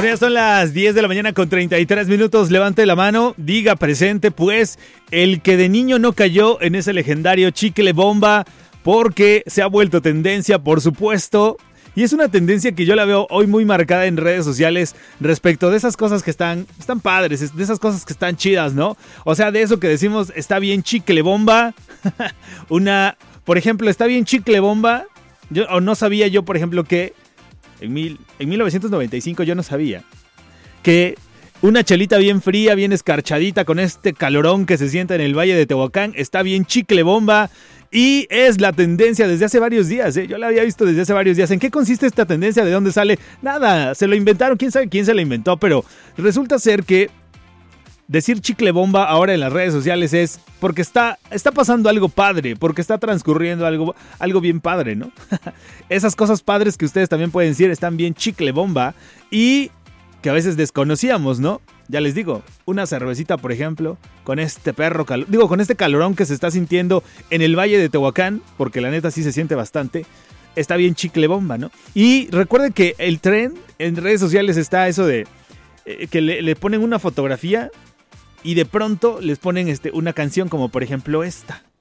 Bueno, ya son las 10 de la mañana con 33 minutos. Levante la mano, diga presente, pues, el que de niño no cayó en ese legendario chicle bomba, porque se ha vuelto tendencia, por supuesto. Y es una tendencia que yo la veo hoy muy marcada en redes sociales respecto de esas cosas que están padres, de esas cosas que están chidas, ¿no? O sea, de eso que decimos, está bien chicle bomba. Por ejemplo, está bien chicle bomba. O no sabía yo, por ejemplo, que en 1995 yo no sabía que una chelita bien fría, bien escarchadita, con este calorón que se siente en el Valle de Tehuacán, está bien chicle bomba. Y es la tendencia desde hace varios días, ¿eh? Yo la había visto desde hace varios días. ¿En qué consiste esta tendencia? ¿De dónde sale? Nada, se lo inventaron, quién sabe quién se la inventó, pero resulta ser que decir chicle bomba ahora en las redes sociales es porque está pasando algo padre, porque está transcurriendo algo bien padre, ¿no? Esas cosas padres que ustedes también pueden decir están bien chicle bomba y que a veces desconocíamos, ¿no? Ya les digo, una cervecita, por ejemplo, con este con este calorón que se está sintiendo en el Valle de Tehuacán, porque la neta sí se siente bastante, está bien chicle bomba, ¿no? Y recuerden que el tren en redes sociales está eso de que le ponen una fotografía y de pronto les ponen una canción como por ejemplo esta.